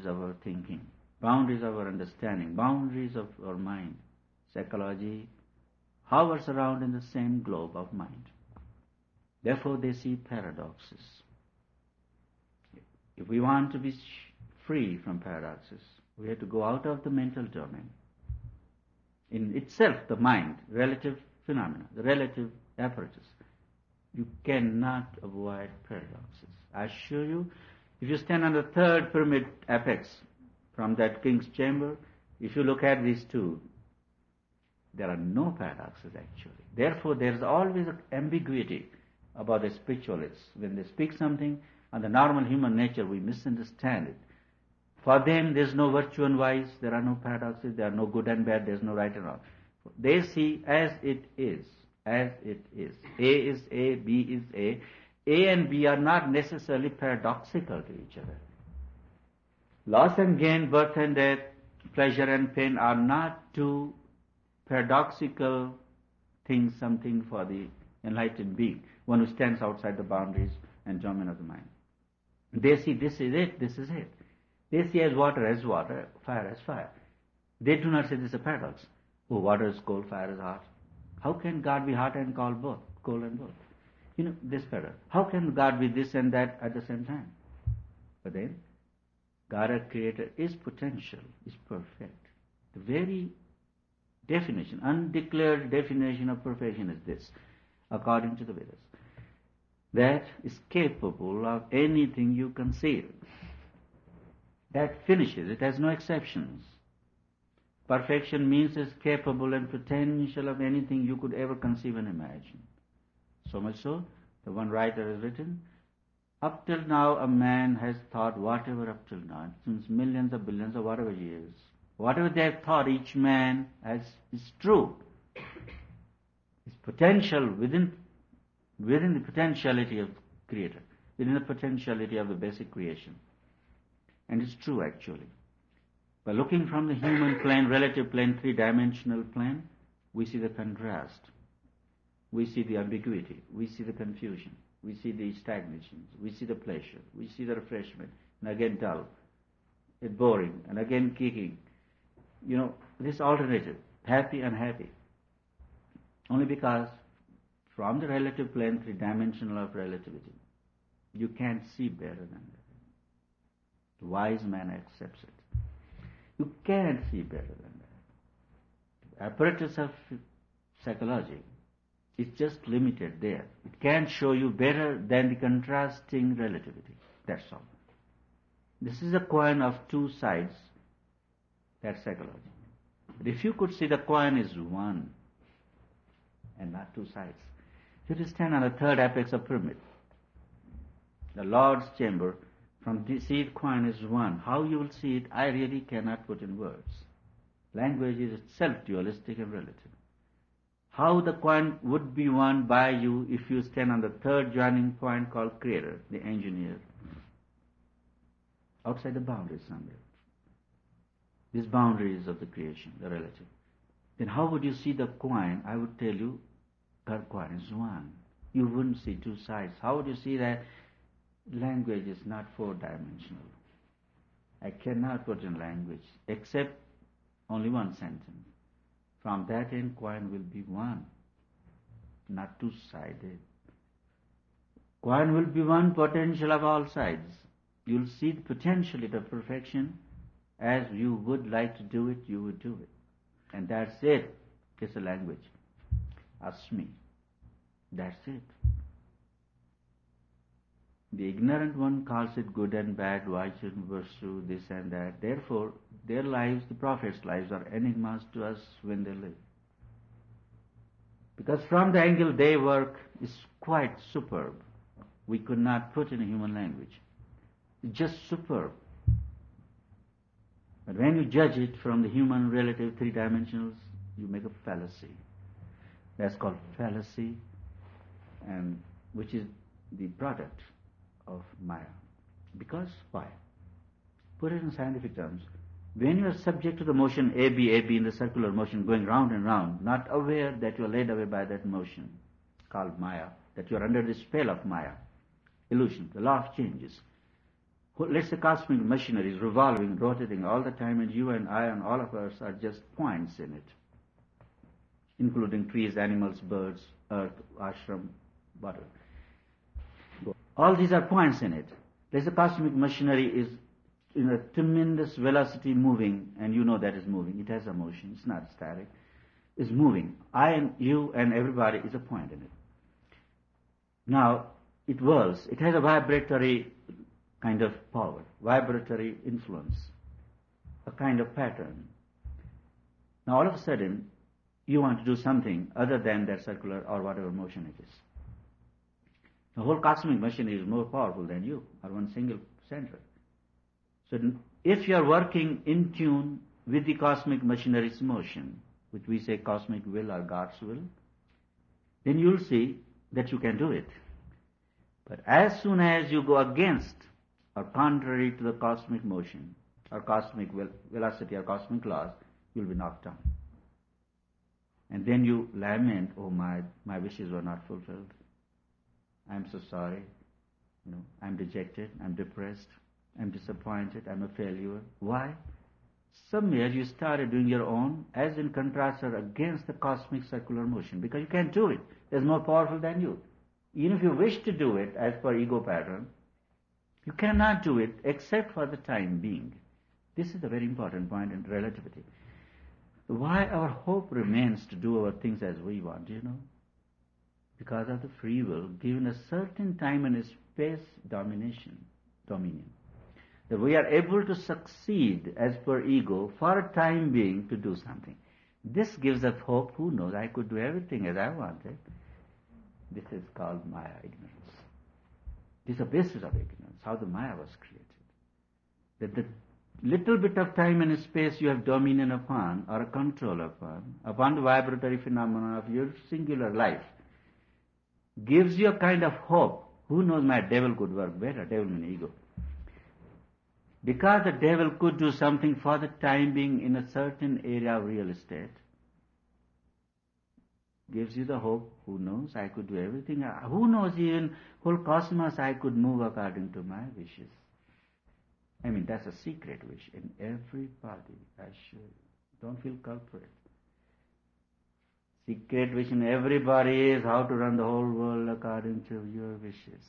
boundaries of our thinking, boundaries of our understanding, boundaries of our mind. Psychology hovers around in the same globe of mind. Therefore they see paradoxes. If we want to be free from paradoxes, we have to go out of the mental domain. In itself, the mind, relative phenomena, the relative apparatus, you cannot avoid paradoxes. I assure you, if you stand on the third pyramid apex from that king's chamber, if you look at these two, there are no paradoxes actually. Therefore, there is always an ambiguity about the spiritualists. When they speak something, on the normal human nature, we misunderstand it. For them, there is no virtue and vice, there are no paradoxes, there are no good and bad, there is no right and wrong. They see as it is, as it is. A is A, B is A. A and B are not necessarily paradoxical to each other. Loss and gain, birth and death, pleasure and pain are not two paradoxical things, something for the enlightened being, one who stands outside the boundaries and domain of the mind. They see this is it, this is it. They see as water, fire as fire. They do not say this is a paradox. Oh, water is cold, fire is hot. How can God be hot and cold both? Cold and both. You know, this paradox. How can God be this and that at the same time? But then, God, our Creator, is potential, is perfect. The very definition, undeclared definition of perfection is this, according to the Vedas. That is capable of anything you conceive. That finishes, it has no exceptions. Perfection means it's capable and potential of anything you could ever conceive and imagine. So much so, the one writer has written, up till now a man has thought whatever up till now, since millions of billions or whatever years. Whatever they have thought, each man is true. His potential within the potentiality of the Creator, within the potentiality of the basic creation. And it's true actually. By looking from the human plane, relative plane, three-dimensional plane, we see the contrast. We see the ambiguity. We see the confusion. We see the stagnations. We see the pleasure. We see the refreshment. And again dull. It's boring. And again kicking. You know, this alternative. Happy, unhappy. Only because from the relative plane, three-dimensional of relativity, you can't see better than that. The wise man accepts it. You can't see better than that. The apparatus of psychology is just limited there. It can't show you better than the contrasting relativity. That's all. This is a coin of two sides. That's psychology. But if you could see the coin is one and not two sides, you have to stand on the third apex of pyramid. The Lord's chamber, from the seed coin is one. How you will see it, I really cannot put in words. Language is itself dualistic and relative. How the coin would be won by you if you stand on the third joining point called Creator, the engineer, outside the boundaries somewhere. These boundaries of the creation, the relative. Then how would you see the coin? I would tell you, the coin is one. You wouldn't see two sides. How would you see that? Language is not four-dimensional. I cannot put in language except only one sentence. From that end, coin will be one, not two-sided. Coin will be one, potential of all sides. You'll see the potential of perfection. As you would like to do it, you would do it. And that's it. It's a language. Asmi. That's it. The ignorant one calls it good and bad, Vajra, Vasu, this and that. Therefore, their lives, the prophets' lives, are enigmas to us when they live. Because from the angle they work is quite superb. We could not put in a human language. It's just superb. But when you judge it from the human relative three dimensionals, you make a fallacy. That's called fallacy, and which is the product of Maya. Because why? Put it in scientific terms. When you are subject to the motion AB in the circular motion going round and round, not aware that you are led away by that motion called Maya, that you are under the spell of Maya, illusion, the law of changes. Let's say cosmic machinery is revolving, rotating all the time, and you and I and all of us are just points in it, including trees, animals, birds, earth, ashram, whatever. All these are points in it. Let's say cosmic machinery is in a tremendous velocity moving, and you know that is moving. It has a motion. It's not static. It's moving. I and you and everybody is a point in it. Now, it whirls. It has a vibratory kind of power, vibratory influence, a kind of pattern. Now, all of a sudden, you want to do something other than that circular or whatever motion it is. The whole cosmic machinery is more powerful than you, or one single center. So if you are working in tune with the cosmic machinery's motion, which we say cosmic will or God's will, then you'll see that you can do it. But as soon as you go against or contrary to the cosmic motion, or cosmic velocity, or cosmic laws, you'll be knocked down. And then you lament, oh my wishes were not fulfilled. I'm so sorry. I'm dejected, I'm depressed, I'm disappointed, I'm a failure. Why? Somewhere you started doing your own, as in contrast or against the cosmic circular motion, because you can't do it. There's more powerful than you. Even if you wish to do it as per ego pattern, you cannot do it except for the time being. This is a very important point in relativity. Why our hope remains to do our things as we want, do you know? Because of the free will given a certain time and space dominion. That we are able to succeed as per ego for a time being to do something. This gives us hope. Who knows, I could do everything as I wanted. This is called Maya, ignorance. This is the basis of ignorance, how the Maya was created. That the little bit of time and space you have dominion upon, or a control upon the vibratory phenomena of your singular life, gives you a kind of hope. Who knows, my devil could work better, devil means ego. Because the devil could do something for the time being in a certain area of real estate, gives you the hope, who knows, I could do everything. Who knows, even whole cosmos I could move according to my wishes. I mean, that's a secret wish in everybody, I assure you. Don't feel culprit. Secret wish in everybody is how to run the whole world according to your wishes.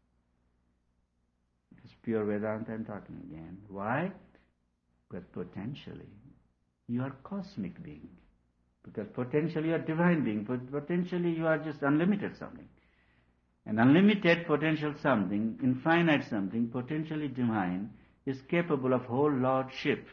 It's pure Vedanta I'm talking again. Why? Because potentially you are cosmic being. Because potentially you are divine being. Potentially you are just unlimited something. An unlimited potential something, infinite something, potentially divine, is capable of whole lordship.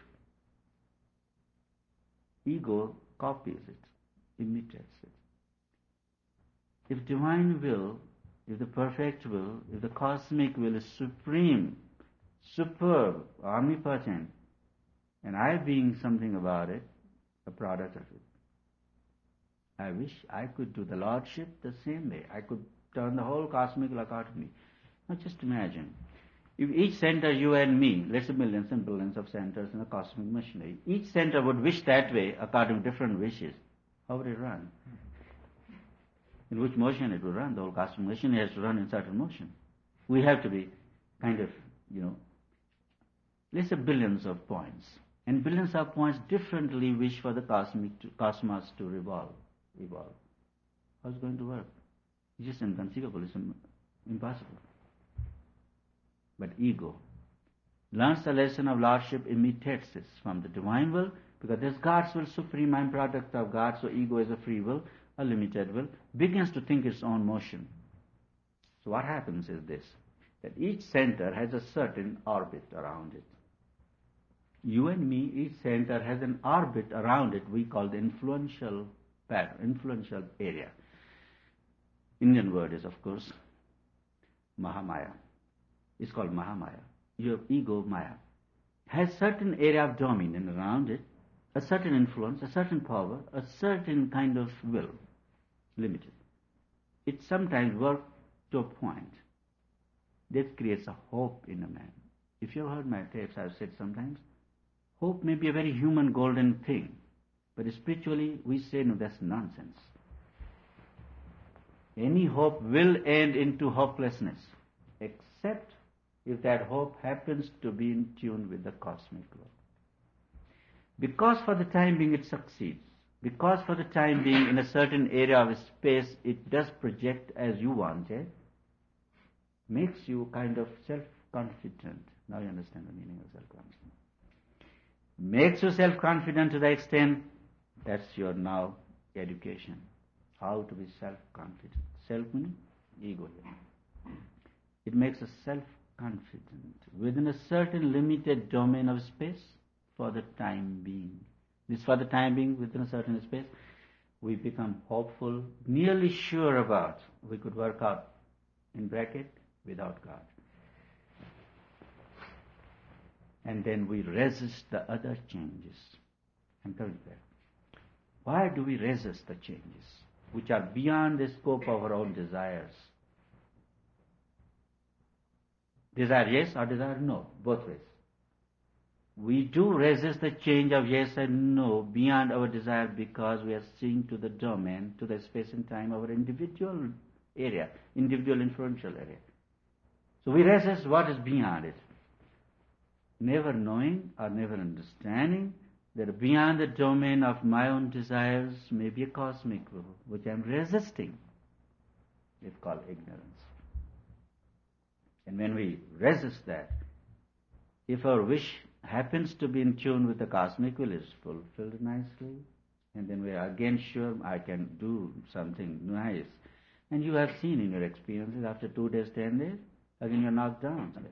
Ego copies it, imitates it. If divine will, if the perfect will, if the cosmic will is supreme, superb, omnipotent, and I being something about it, a product of it, I wish I could do the lordship the same way. I could turn the whole cosmic accordingly. Now just imagine, if each center, you and me, let's say millions and billions of centers in a cosmic machinery, each center would wish that way according to different wishes, how would it run? In which motion it would run? The whole cosmic machinery has to run in certain motion. We have to be kind of, let's say billions of points. And billions of points differently wish for the cosmos to evolve. How's it going to work? It's just inconceivable. It's impossible. But ego learns the lesson of lordship, imitates this from the divine will, because there's God's will supreme, I'm product of God, so ego is a free will, a limited will, begins to think its own motion. So what happens is this, that each center has a certain orbit around it. You and me, each center has an orbit around it we call the influential pattern, influential area. Indian word is, of course, Mahamaya. It's called Mahamaya. Your ego, Maya, has certain area of dominion around it, a certain influence, a certain power, a certain kind of will, limited. It sometimes works to a point. That creates a hope in a man. If you've heard my tapes, I've said sometimes, hope may be a very human golden thing, but spiritually we say, no, that's nonsense. Any hope will end into hopelessness, except if that hope happens to be in tune with the cosmic will. Because for the time being it succeeds, because for the time being in a certain area of space it does project as you want it, makes you kind of self-confident. Now you understand the meaning of self-confident. Makes you self-confident to the extent that's your now education. How to be self-confident. Self meaning ego here. It makes us self-confident within a certain limited domain of space for the time being. This for the time being within a certain space, we become hopeful, nearly sure about we could work out, in bracket, without God. And then we resist the other changes. I'm coming back. Why do we resist the changes which are beyond the scope of our own desires? Desire yes or desire no, both ways. We do resist the change of yes and no beyond our desire because we are seeing to the domain, to the space and time of our individual area, individual influential area. So we resist what is beyond it, never knowing or never understanding that beyond the domain of my own desires may be a cosmic will, which I am resisting. It's called ignorance. And when we resist that, if our wish happens to be in tune with the cosmic will, is fulfilled nicely, and then we are again sure I can do something nice. And you have seen in your experiences, after 2 days, 10 days, again you're knocked down.